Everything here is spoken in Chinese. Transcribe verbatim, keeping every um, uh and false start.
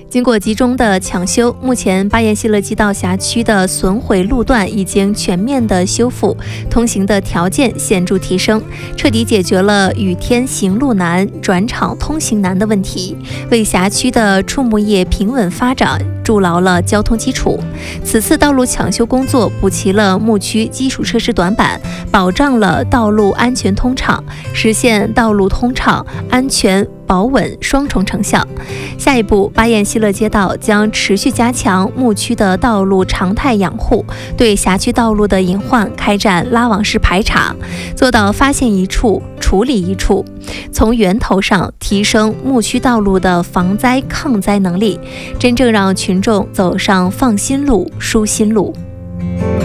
经过集中的抢修，目前巴彦希勒基道辖区的损毁路段已经全面的修复，通行的条件显著提升，彻底解决了雨天行路难、转场通行难的问题，为辖区的畜牧业平稳发展筑牢了交通基础。此次道路抢修工作补齐了牧区基础设施短板，保障了道路安全通畅，实现道路通畅、安全保稳双重成效。下一步，巴彦希勒街道将持续加强牧区的道路常态养护，对辖区道路的隐患开展拉网式排查，做到发现一处处理一处，从源头上提升牧区道路的防灾抗灾能力，真正让群众走上放心路、舒心路。